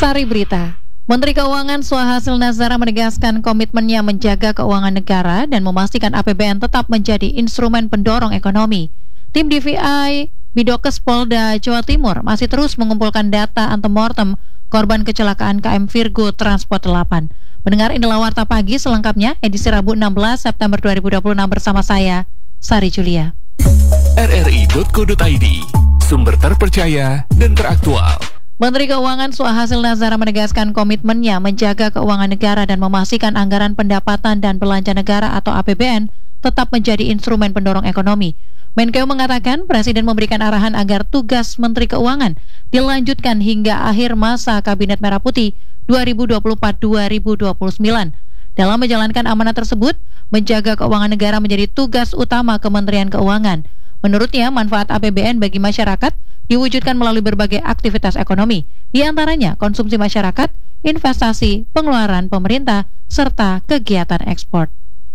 Sari Berita. Menteri Keuangan Swahasil Nazara menegaskan komitmennya menjaga keuangan negara dan memastikan APBN tetap menjadi instrumen pendorong ekonomi. Tim DVI Bidokes Polda Jawa Timur masih terus mengumpulkan data antemortem korban kecelakaan KM Virgo Transport 8. Mendengar inilah Warta Pagi selengkapnya edisi Rabu 16 September 2026 bersama saya, Sari Julia. RRI.co.id, sumber terpercaya dan teraktual. Menteri Keuangan Swahasil Nazara menegaskan komitmennya menjaga keuangan negara dan memastikan anggaran pendapatan dan belanja negara atau APBN tetap menjadi instrumen pendorong ekonomi. Menkeu mengatakan Presiden memberikan arahan agar tugas Menteri Keuangan dilanjutkan hingga akhir masa Kabinet Merah Putih 2024-2029. Dalam menjalankan amanat tersebut, menjaga keuangan negara menjadi tugas utama Kementerian Keuangan. Menurutnya, manfaat APBN bagi masyarakat diwujudkan melalui berbagai aktivitas ekonomi, di antaranya konsumsi masyarakat, investasi, pengeluaran pemerintah, serta kegiatan ekspor.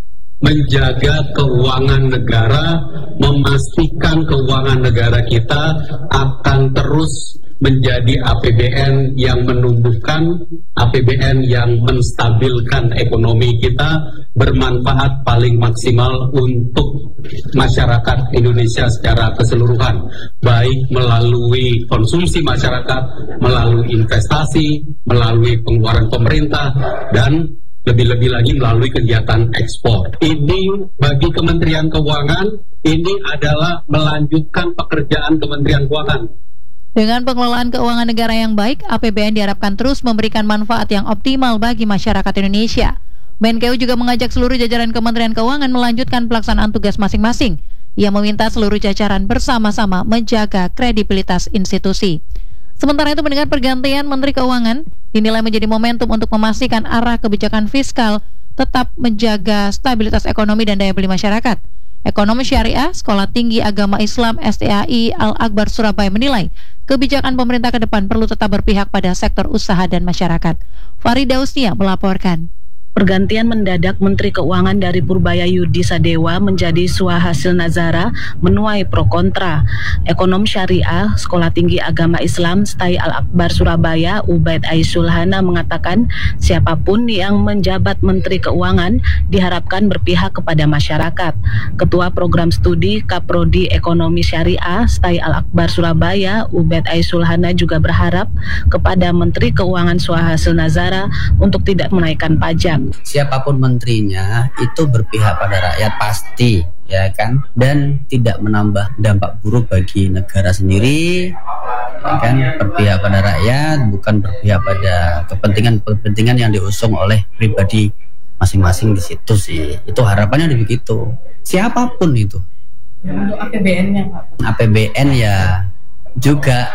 Menjaga keuangan negara, memastikan keuangan negara kita akan terus menjadi APBN yang menumbuhkan, APBN yang menstabilkan ekonomi kita, bermanfaat paling maksimal untuk masyarakat Indonesia secara keseluruhan, baik melalui konsumsi masyarakat, melalui investasi, melalui pengeluaran pemerintah, dan lebih-lebih lagi melalui kegiatan ekspor. Ini bagi Kementerian Keuangan, ini adalah melanjutkan pekerjaan Kementerian Keuangan. Dengan pengelolaan keuangan negara yang baik, APBN diharapkan terus memberikan manfaat yang optimal bagi masyarakat Indonesia. Menkeu juga mengajak seluruh jajaran Kementerian Keuangan melanjutkan pelaksanaan tugas masing-masing. Ia meminta seluruh jajaran bersama-sama menjaga kredibilitas institusi. Sementara itu, mendengar pergantian Menteri Keuangan dinilai menjadi momentum untuk memastikan arah kebijakan fiskal tetap menjaga stabilitas ekonomi dan daya beli masyarakat. Ekonomi Syariah Sekolah Tinggi Agama Islam STAI Al-Akbar Surabaya menilai kebijakan pemerintah ke depan perlu tetap berpihak pada sektor usaha dan masyarakat. Farida Usnia melaporkan. Pergantian mendadak Menteri Keuangan dari Purbaya Yudi Sadewa menjadi Swahasil Nazara menuai pro kontra. Ekonom Syariah Sekolah Tinggi Agama Islam STAI Al-Akbar Surabaya Ubaid Aisulhana mengatakan siapapun yang menjabat Menteri Keuangan diharapkan berpihak kepada masyarakat. Ketua Program Studi Kaprodi Ekonomi Syariah STAI Al-Akbar Surabaya Ubaid Aisulhana juga berharap kepada Menteri Keuangan Swahasil Nazara untuk tidak menaikkan pajak. Siapapun menterinya itu berpihak pada rakyat pasti, ya kan, dan tidak menambah dampak buruk bagi negara sendiri, ya kan, berpihak pada rakyat, bukan berpihak pada kepentingan yang diusung oleh pribadi masing-masing di situ sih. Itu harapannya begitu. Siapapun itu. Untuk APBN-nya, Pak. APBN ya juga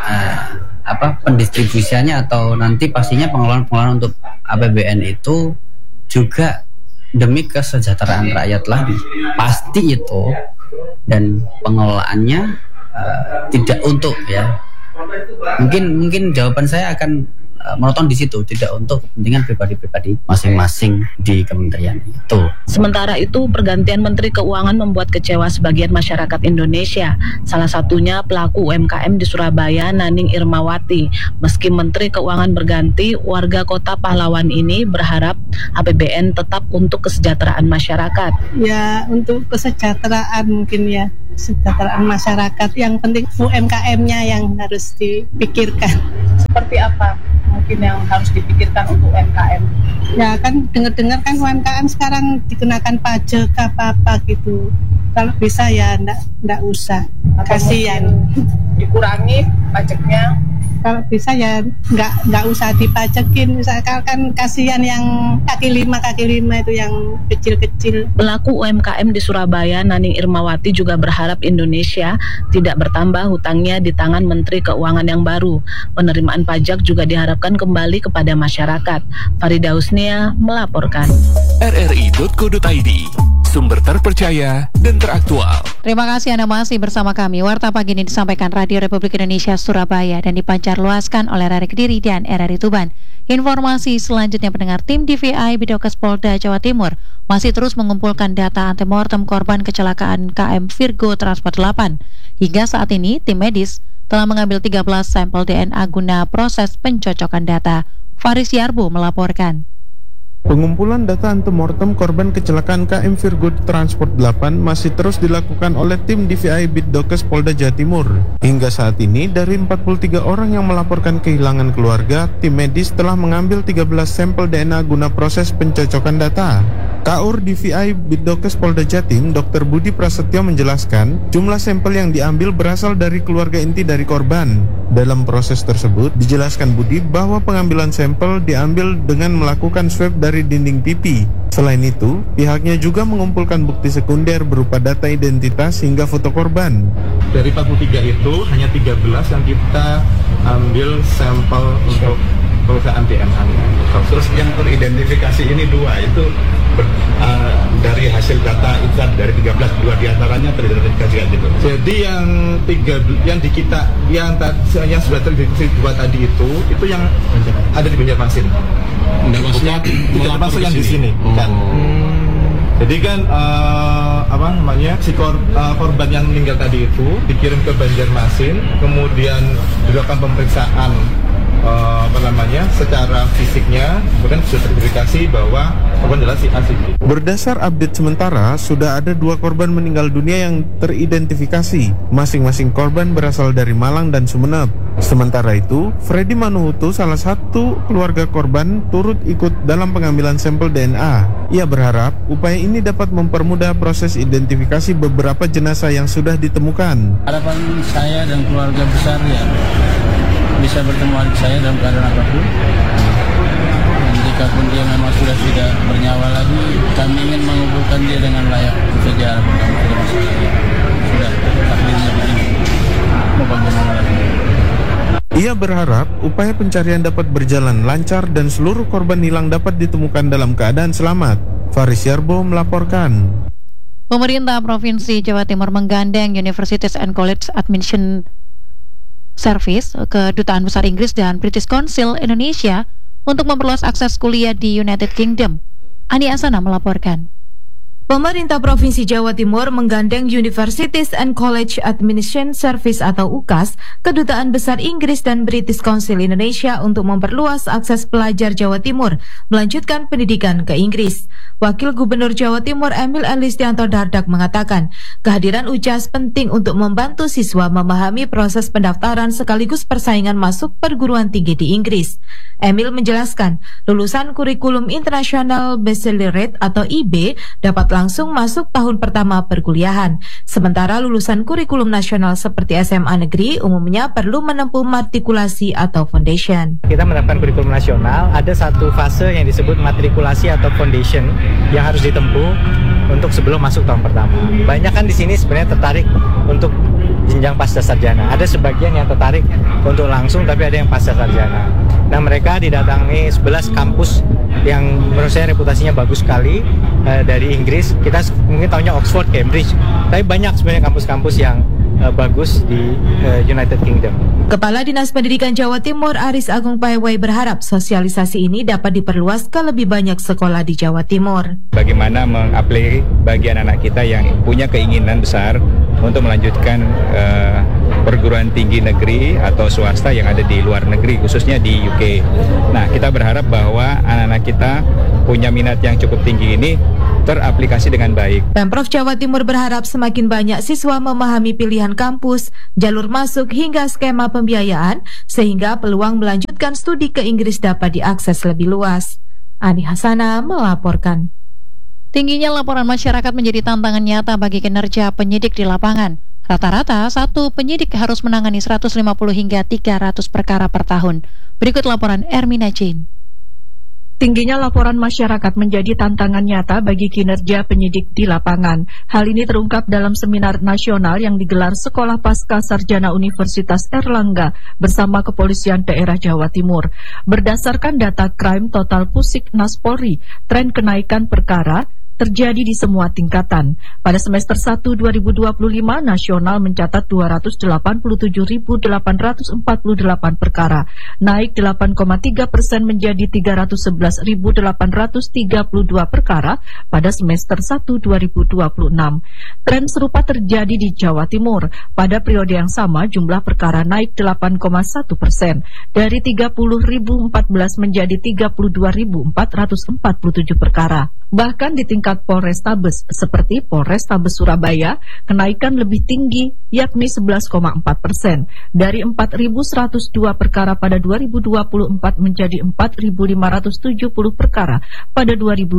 pendistribusiannya atau nanti pastinya pengelolaan untuk APBN itu juga demi kesejahteraan rakyat lagi, pasti itu, dan pengelolaannya tidak untuk ya mungkin jawaban saya akan menonton di situ, tidak untuk kepentingan pribadi-pribadi masing-masing di kementerian itu. Sementara itu, pergantian Menteri Keuangan membuat kecewa sebagian masyarakat Indonesia. Salah satunya pelaku UMKM di Surabaya, Naning Irmawati. Meski Menteri Keuangan berganti, warga kota pahlawan ini berharap APBN tetap untuk kesejahteraan masyarakat. Ya, untuk kesejahteraan mungkin ya, kesejahteraan masyarakat. Yang penting UMKM-nya yang harus dipikirkan. Seperti apa mungkin yang harus dipikirkan untuk UMKM? Ya kan dengar-dengar kan UMKM sekarang dikenakan pajak apa-apa gitu. Kalau bisa ya enggak usah. Kasihan. Dikurangi pajaknya. Kalau bisa ya nggak usah dipajakin, misalkan kasihan yang kaki lima itu yang kecil-kecil. Pelaku UMKM di Surabaya, Naning Irmawati juga berharap Indonesia tidak bertambah hutangnya di tangan Menteri Keuangan yang baru. Penerimaan pajak juga diharapkan kembali kepada masyarakat. Farida Usnia melaporkan. RRI.co.id, sumber terpercaya dan teraktual. Terima kasih Anda masih bersama kami. Warta Pagi ini disampaikan Radio Republik Indonesia Surabaya dan dipancarluaskan oleh RRI Kediri dan RRI Tuban. Informasi selanjutnya, pendengar, tim DVI Bidokes Polda Jawa Timur masih terus mengumpulkan data antemortem korban kecelakaan KM Virgo Transport 8. Hingga saat ini, tim medis telah mengambil 13 sampel DNA guna proses pencocokan data. Faris Yarbo melaporkan. Pengumpulan data antemortem korban kecelakaan KM Virgo Transport 8 masih terus dilakukan oleh tim DVI Bitdokes Polda Jawa Timur. Hingga saat ini, dari 43 orang yang melaporkan kehilangan keluarga, tim medis telah mengambil 13 sampel DNA guna proses pencocokan data. Kaur DVI Bitdokes Polda Jatim, Dr. Budi Prasetyo menjelaskan, jumlah sampel yang diambil berasal dari keluarga inti dari korban. Dalam proses tersebut, dijelaskan Budi bahwa pengambilan sampel diambil dengan melakukan swab dari dinding pipi. Selain itu, pihaknya juga mengumpulkan bukti sekunder berupa data identitas hingga foto korban. Dari 43 itu, hanya 13 yang kita ambil sampel untuk pemeriksaan DNA. Terus yang teridentifikasi ini 2, itu dari hasil data itu dari 13, 2 diantaranya teridentifikasi gitu. Jadi yang di kita yang sudah teridentifikasi 2 tadi itu yang ada di Banjarmasin. Maksudnya Banjarmasin yang di sini kan. Jadi kan si korban yang meninggal tadi itu dikirim ke Banjarmasin, kemudian dilakukan pemeriksaan secara fisiknya, kemudian sudah terverifikasi bahwa korban adalah si A. Berdasar update sementara, sudah ada 2 korban meninggal dunia yang teridentifikasi. Masing-masing korban berasal dari Malang dan Sumeneb. Sementara itu, Freddy Manuhutu, salah satu keluarga korban, turut ikut dalam pengambilan sampel DNA. Ia berharap upaya ini dapat mempermudah proses identifikasi beberapa jenazah yang sudah ditemukan. Harapan saya dan keluarga besar bisa bertemu adik saya dalam keadaan apapun. Dan jika pun dia memang sudah tidak bernyawa lagi, kami ingin mengumpulkan dia dengan layak. Itu saja harapan kami, tidak masalah. Sudah takdirnya begini. Mau bagaimana lagi? Ia berharap upaya pencarian dapat berjalan lancar dan seluruh korban hilang dapat ditemukan dalam keadaan selamat. Faris Yarbo melaporkan. Pemerintah Provinsi Jawa Timur menggandeng Universities and College Admission Service, Kedutaan Besar Inggris dan British Council Indonesia untuk memperluas akses kuliah di United Kingdom. Ani Asana melaporkan. Pemerintah Provinsi Jawa Timur menggandeng Universities and College Admission Service atau UKAS, Kedutaan Besar Inggris dan British Council Indonesia untuk memperluas akses pelajar Jawa Timur melanjutkan pendidikan ke Inggris. Wakil Gubernur Jawa Timur Emil Elistianto Dardak mengatakan, kehadiran UKAS penting untuk membantu siswa memahami proses pendaftaran sekaligus persaingan masuk perguruan tinggi di Inggris. Emil menjelaskan, lulusan kurikulum internasional Baccalaureate atau IB dapat langsung masuk tahun pertama perkuliahan. Sementara lulusan kurikulum nasional seperti SMA negeri umumnya perlu menempuh matrikulasi atau foundation. Kita menerapkan kurikulum nasional, ada satu fase yang disebut matrikulasi atau foundation yang harus ditempuh untuk sebelum masuk tahun pertama. Banyak kan di sini sebenarnya tertarik untuk jenjang pasca sarjana. Ada sebagian yang tertarik untuk langsung, tapi ada yang pasca sarjana. Nah, mereka didatangi 11 kampus yang menurut saya reputasinya bagus sekali dari Inggris. Kita mungkin tahunya Oxford, Cambridge, tapi banyak sebenarnya kampus-kampus yang bagus di United Kingdom. Kepala Dinas Pendidikan Jawa Timur Aris Agung Paewai berharap sosialisasi ini dapat diperluas ke lebih banyak sekolah di Jawa Timur. Bagaimana mengapply bagi anak-anak kita yang punya keinginan besar untuk melanjutkan perguruan tinggi negeri atau swasta yang ada di luar negeri, khususnya di UK. Nah, kita berharap bahwa anak-anak kita punya minat yang cukup tinggi ini teraplikasi dengan baik. Pemprov Jawa Timur berharap semakin banyak siswa memahami pilihan kampus, jalur masuk hingga skema pembiayaan sehingga peluang melanjutkan studi ke Inggris dapat diakses lebih luas. Ani Hasana melaporkan. Tingginya laporan masyarakat menjadi tantangan nyata bagi kinerja penyidik di lapangan. Rata-rata, satu penyidik harus menangani 150 hingga 300 perkara per tahun. Berikut laporan Ermina Jane. Tingginya laporan masyarakat menjadi tantangan nyata bagi kinerja penyidik di lapangan. Hal ini terungkap dalam seminar nasional yang digelar Sekolah Pasca Sarjana Universitas Erlangga bersama Kepolisian Daerah Jawa Timur. Berdasarkan data Crime Total Pusik Nas Polri, tren kenaikan perkara terjadi di semua tingkatan. Pada semester 1 2025, nasional mencatat 287.848 perkara, naik 8,3% menjadi 311.832 perkara pada semester 1 2026. Tren serupa terjadi di Jawa Timur. Pada periode yang sama, jumlah perkara naik 8,1% dari 30.014 menjadi 32.447 perkara. Bahkan di tingkat Polrestabes seperti Polrestabes Surabaya, kenaikan lebih tinggi yakni 11,4%. Dari 4.102 perkara pada 2024 menjadi 4.570 perkara pada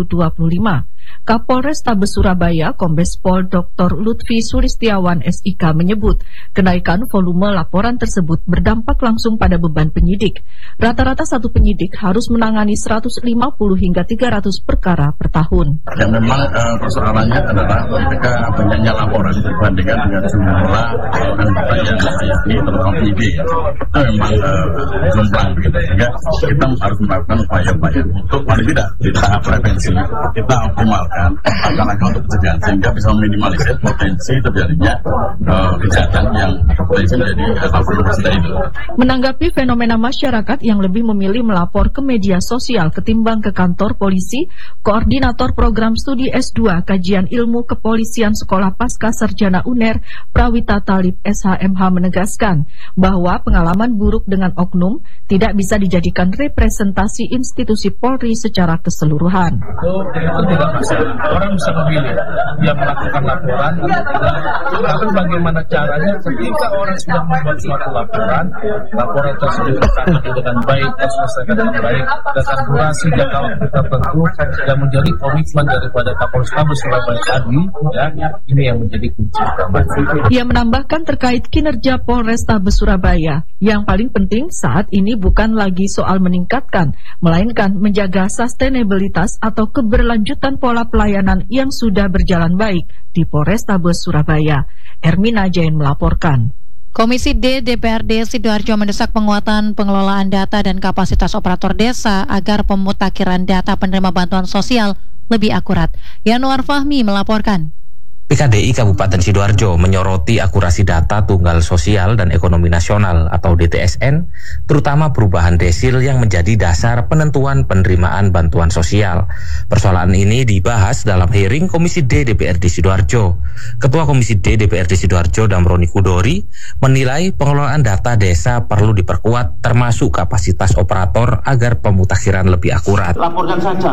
2025. Kapolrestabes Surabaya, Kombes Pol Dr. Lutfi Sulistiawan SIK menyebut, kenaikan volume laporan tersebut berdampak langsung pada beban penyidik. Rata-rata satu penyidik harus menangani 150 hingga 300 perkara per tahun. Dan memang persoalannya adalah ketika banyaknya laporan dibandingkan dengan jumlah laporan yang dilayani terutama penyidik, itu memang jomplang begitu. Sehingga kita harus melakukan upaya-upaya untuk paling tidak di tahap prevensi kita optimalkan langkah-langkah untuk pencegahan sehingga bisa meminimalisir potensi terjadinya kejahatan yang potensi menjadi laporan itu. Menanggapi fenomena masyarakat yang lebih memilih melapor ke media sosial ketimbang ke kantor polisi, Koordinator Program Studi S2 Kajian Ilmu Kepolisian Sekolah Pasca Sarjana UNER, Prawita Talib SHMH menegaskan bahwa pengalaman buruk dengan oknum tidak bisa dijadikan representasi institusi Polri secara keseluruhan. Itu tidak masalah. Orang bisa memilih dia melakukan laporan atau tidak. Tapi bagaimana caranya ketika orang sudah membuat suatu laporan tersebut ditangani dengan baik, terselesaikan dengan baik, dengan durasi jangka waktu tertentu yang menjadi komitmen daripada Kapolrestabes Surabaya tadi, ya, ini yang menjadi kunci utama. Ia menambahkan terkait kinerja Polrestabes Surabaya, yang paling penting saat ini bukan lagi soal meningkatkan, melainkan menjaga sustainabilitas atau keberlanjutan pola pelayanan yang sudah berjalan baik di Polrestabes Surabaya. Hermina Jain melaporkan. Komisi D DPRD Sidoarjo mendesak penguatan pengelolaan data dan kapasitas operator desa agar pemutakhiran data penerima bantuan sosial lebih akurat. Yanuar Fahmi melaporkan. PKDI Kabupaten Sidoarjo menyoroti akurasi data tunggal sosial dan ekonomi nasional atau DTSN, terutama perubahan desil yang menjadi dasar penentuan penerimaan bantuan sosial. Persoalan ini dibahas dalam hearing Komisi D DPRD Sidoarjo. Ketua Komisi D DPRD Sidoarjo Damroni Kudori menilai pengelolaan data desa perlu diperkuat termasuk kapasitas operator agar pemutakhiran lebih akurat. Laporkan saja.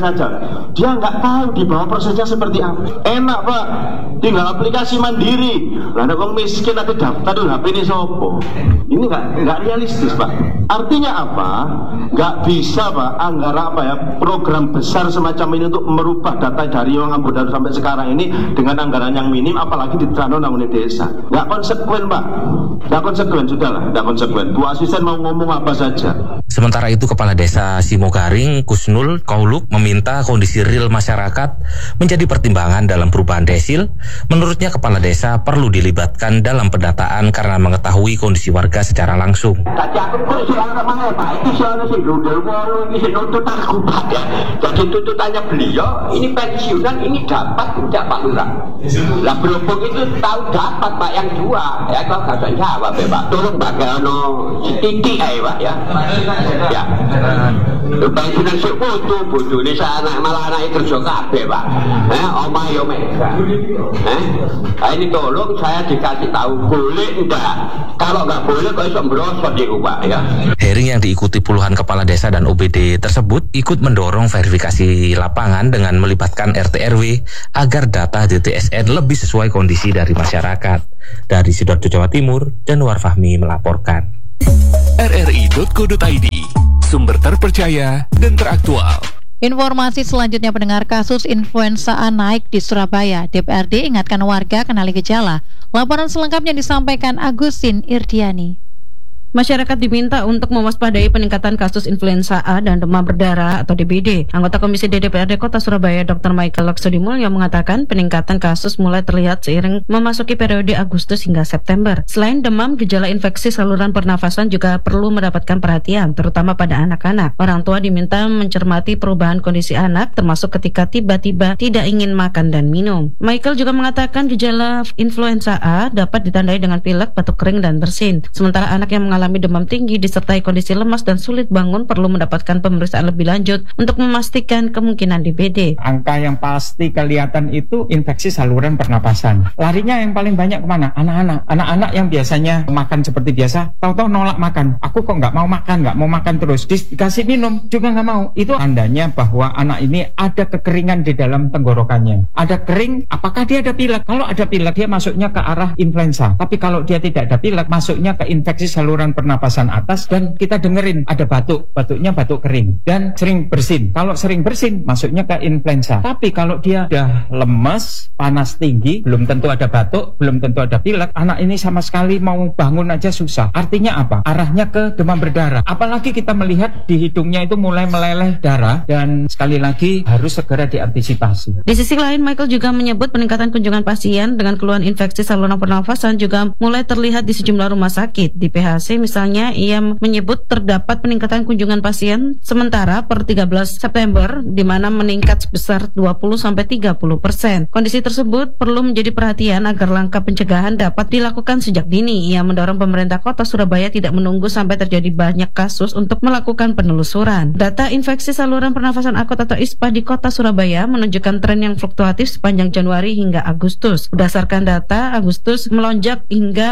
Dia nggak tahu di bawah prosesnya seperti apa. Enak Pak. Tinggal aplikasi mandiri. Lah ada orang miskin ada daftar dulu HP ini sopo. Ini nggak realistis Pak. Artinya apa? Nggak bisa Pak. Program besar semacam ini untuk merubah data dari yang anggota sampai sekarang ini dengan anggaran yang minim, apalagi di transport desa. Nggak konsekuen Pak. Nggak konsekuen sudahlah. Nggak konsekuen. Bu Asisten mau ngomong apa saja. Sementara itu Kepala Desa Simogaring Kusnul Kauluk meminta kondisi real masyarakat menjadi pertimbangan dalam perubahan desil. Menurutnya Kepala Desa perlu dilibatkan dalam pendataan karena mengetahui kondisi warga secara langsung. Jadi tuntutannya beliau ini pensiunan ini dapat tidak Pak Lurah. Lah berhubung itu tahu dapat Pak yang dua ya kok gak jawab ya Pak. Tolong Pak kalau titik aja Pak ya. Ya. Pensiunan sik butuh ini anak malah anak kerja kabeh Pak. Omah yo mega. Ini tolong saya dikasih tahu boleh enggak. Kalau nggak boleh kok iso merosot di Pak ya. Hearing yang diikuti puluhan kepala desa dan OBD tersebut ikut mendorong verifikasi lapangan dengan melibatkan RT RW agar data DTSN lebih sesuai kondisi dari masyarakat. Dari Sidoarjo Jawa Timur, Januar Fahmi melaporkan. RRI.co.id, sumber terpercaya dan teraktual. Informasi selanjutnya, pendengar, kasus influenza A naik di Surabaya. DPRD ingatkan warga kenali gejala. Laporan selengkapnya disampaikan Agustin Irdiani. Masyarakat diminta untuk mewaspadai peningkatan kasus influenza A dan demam berdarah atau DBD. Anggota Komisi DPRD Kota Surabaya Dr. Michael Laksodimulyo mengatakan peningkatan kasus mulai terlihat seiring memasuki periode Agustus hingga September. Selain demam, gejala infeksi saluran pernafasan juga perlu mendapatkan perhatian, terutama pada anak-anak. Orang tua diminta mencermati perubahan kondisi anak, termasuk ketika tiba-tiba tidak ingin makan dan minum. Michael juga mengatakan gejala influenza A dapat ditandai dengan pilek, batuk kering, dan bersin. Sementara anak yang mengalami demam tinggi disertai kondisi lemas dan sulit bangun perlu mendapatkan pemeriksaan lebih lanjut untuk memastikan kemungkinan DBD. Angka yang pasti kelihatan itu infeksi saluran pernapasan. Larinya yang paling banyak kemana? Anak-anak yang biasanya makan seperti biasa, tahu-tahu nolak makan. Aku kok nggak mau makan terus. Dikasih minum juga nggak mau. Itu tandanya bahwa anak ini ada kekeringan di dalam tenggorokannya. Ada kering, apakah dia ada pilek? Kalau ada pilek, dia masuknya ke arah influenza. Tapi kalau dia tidak ada pilek, masuknya ke infeksi saluran pernapasan atas, dan kita dengerin ada batuknya batuk kering dan sering bersin. Kalau sering bersin masuknya ke influenza. Tapi kalau dia udah lemas, panas tinggi, belum tentu ada batuk, belum tentu ada pilek, anak ini sama sekali mau bangun aja susah. Artinya apa? Arahnya ke demam berdarah. Apalagi kita melihat di hidungnya itu mulai meleleh darah, dan sekali lagi harus segera diantisipasi. Di sisi lain, Michael juga menyebut peningkatan kunjungan pasien dengan keluhan infeksi saluran pernafasan juga mulai terlihat di sejumlah rumah sakit. Di PHC misalnya, ia menyebut terdapat peningkatan kunjungan pasien sementara per 13 September di mana meningkat sebesar 20-30%. Kondisi tersebut perlu menjadi perhatian agar langkah pencegahan dapat dilakukan sejak dini. Ia mendorong pemerintah Kota Surabaya tidak menunggu sampai terjadi banyak kasus untuk melakukan penelusuran. Data infeksi saluran pernafasan akut atau ISPA di Kota Surabaya menunjukkan tren yang fluktuatif sepanjang Januari hingga Agustus. Berdasarkan data, Agustus melonjak hingga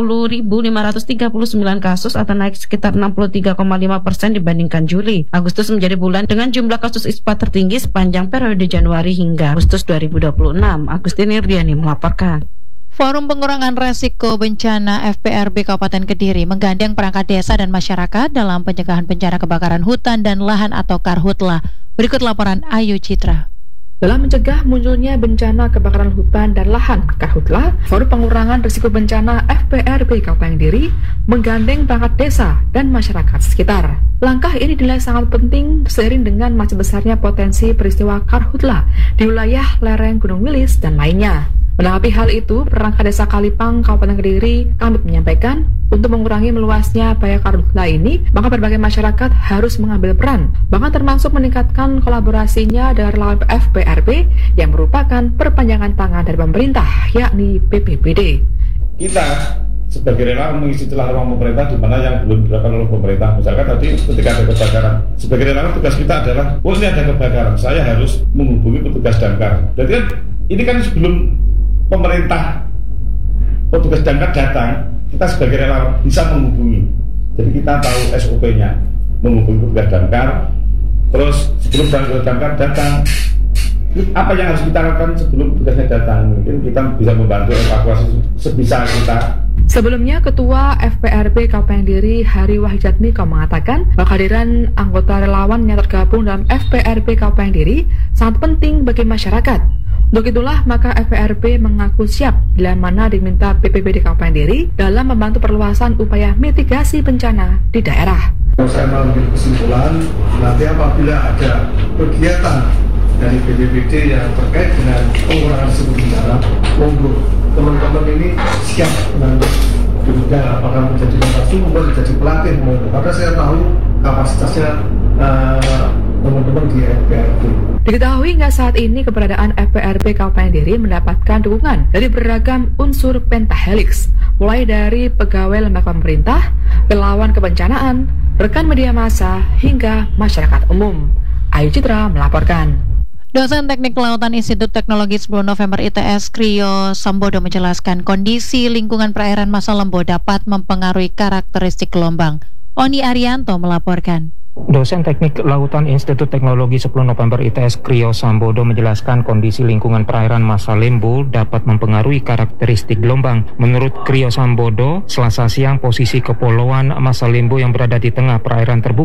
40.539 kasus atau naik sekitar 63,5% dibandingkan Juli. Agustus menjadi bulan dengan jumlah kasus ISPA tertinggi sepanjang periode Januari hingga Agustus 2026. Agustin Irdiani melaporkan. Forum Pengurangan Resiko Bencana FPRB Kabupaten Kediri menggandeng perangkat desa dan masyarakat dalam pencegahan bencana kebakaran hutan dan lahan atau Karhutla. Berikut laporan Ayu Citra. Dalam mencegah munculnya bencana kebakaran hutan dan lahan Karhutla, Forum Pengurangan Risiko Bencana FPRB Kabupaten Kediri menggandeng perangkat desa dan masyarakat sekitar. Langkah ini dinilai sangat penting seiring dengan masih besarnya potensi peristiwa Karhutla di wilayah lereng Gunung Wilis dan lainnya. Menanggapi hal itu, perangkat desa Kalipang, Kabupaten Kediri, kami menyampaikan, untuk mengurangi meluasnya bahaya Karhutla ini, maka berbagai masyarakat harus mengambil peran, bahkan termasuk meningkatkan kolaborasinya dengan relawan FPRB yang merupakan perpanjangan tangan dari pemerintah, yakni BPBD. Kita sebagai relawan mengisi celah ruang pemerintah di mana yang belum dilakukan oleh pemerintah. Misalkan tadi ketika ada kebakaran, sebagai relawan tugas kita adalah, oh ini ada kebakaran, saya harus menghubungi petugas damkar. Jadi kan ini kan sebelum pemerintah petugas damkar datang, kita sebagai relawan bisa menghubungi. Jadi kita tahu SOP-nya, menghubungi petugas damkar. Terus sebelum petugas damkar datang, apa yang harus kita lakukan sebelum petugasnya datang? Mungkin kita bisa membantu evakuasi sebisa kita. Sebelumnya, Ketua FPRB Kabupaten Kediri Hari Wahidjatmiko mengatakan bahwa kehadiran anggota relawan yang tergabung dalam FPRB Kabupaten Kediri sangat penting bagi masyarakat. Untuk itulah, maka FPRB mengaku siap bila mana diminta BPBD Kabupaten Kediri dalam membantu perluasan upaya mitigasi bencana di daerah. Saya mengambil kesimpulan, nanti apabila ada kegiatan dari BPBD yang terkait dengan pengurangan risiko bencana, monggo teman-teman ini siap juga apakah menjadi narasumber, menjadi pelatih, monggo. Karena saya tahu kapasitasnya teman-teman di FPRB. Diketahui hingga saat ini keberadaan FPRB Kabupaten Kediri mendapatkan dukungan dari beragam unsur pentahelix, mulai dari pegawai lembaga pemerintah, relawan kebencanaan, rekan media massa, hingga masyarakat umum. Ayu Citra melaporkan. Dosen Teknik Kelautan Institut Teknologi 10 November ITS Kriyo Sambodo menjelaskan kondisi lingkungan perairan masa lembo dapat mempengaruhi karakteristik gelombang. Oni Arianto melaporkan. Dosen Teknik Lautan Institut Teknologi 10 November ITS Kriyo Sambodo menjelaskan kondisi lingkungan perairan masa lembo dapat mempengaruhi karakteristik gelombang. Menurut Kriyo Sambodo, Selasa siang posisi kepulauan masa lembo yang berada di tengah perairan terbuka